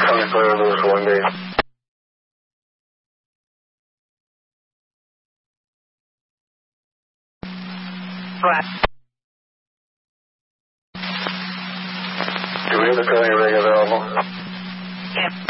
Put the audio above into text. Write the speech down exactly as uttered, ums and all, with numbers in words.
twenty-four Lewis one day. Right. Do we have the calling rig available? Yeah.